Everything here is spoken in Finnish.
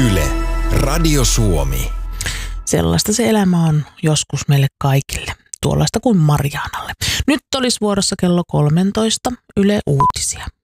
Yle, Radio Suomi. Sellaista se elämä on joskus meille kaikille, tuollaista kuin Marianalle. Nyt olisi vuorossa kello 13 Yle Uutisia.